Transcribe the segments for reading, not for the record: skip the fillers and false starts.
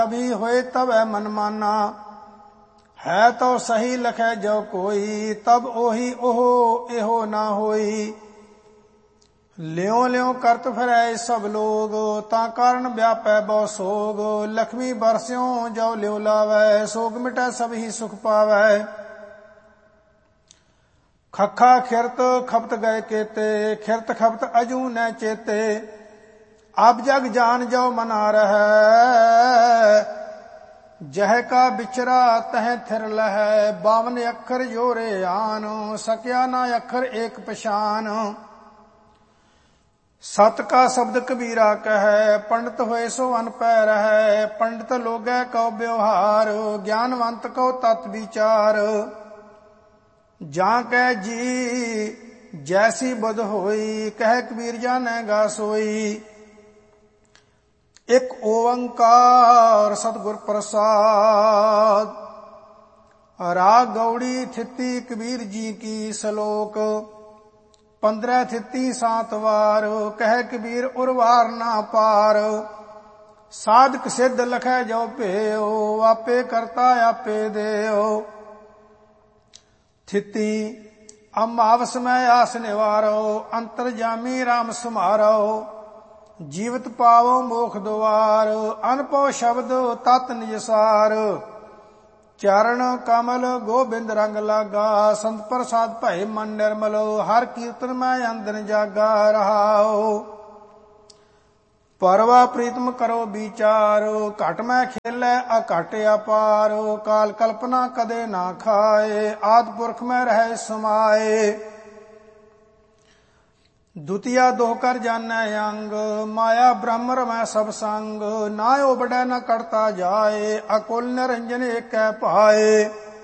भी होए तबै मन माना। है तो सही लखै जो कोई, तब ओही ओहो एहो ना होई। लियो लियो करत फिरै सब लोग, ता कारण व्यापै बहु सोग। लक्ष्मी बरस्यों जो लियो लावै, सोग मिटै सब ही सुख पावै। खखा खिरत खपत गए केते, खिरत खपत अजू न चेते। अब जग जान जो मना रहै, जह का बिचरा तह थिर लहै। 52 अखर जोरे आन, सक्या ना अखर एक पछान। सत का शब्द कबीरा कहै, पंडित होए सो अनपै रहै। पंडित लोगै कौ व्यवहार, ज्ञानवंत कौ तत् विचार। जां कै जी जैसी बुध होई, कह कबीर जानेगा सोई। एक ओंकार सतगुर प्रसाद। राग गौड़ी थिति कबीर जी की सलोक। 15 थिति 7 वार, कह कबीर उर्वार ना पार। साधक सिद्ध लखै जो पेओ, आपे करता आपे देओ। थिति अमावस में आस निवारो, अंतर्जामी राम समारो। जीवत पावो मोख द्वार, अनपो शब्द तत् निज सार। चरण कमल गोबिंद रंग लागा, संत प्रसाद भय मन निर्मल। हर कीर्तन में अंदन जागा रहाओ। परवा प्रीतम करो विचार, घट में खेलै अघट अपार। काल कल्पना कदे ना खाए, आद पुरख में रहे समाए। द्वितीया दोह कर जानै अंग, माया ब्रह्म रमै सब संग। ना ओबड़ै न कटता जाए, अकुल निरंजन एक पाए।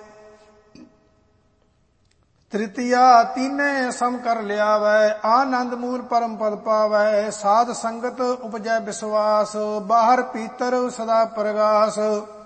तृतीया तीने सम कर लियावै, आनंद मूल परम पद पावै। साध संगत उपजै विश्वास, बाहर भीतर सदा प्रगास।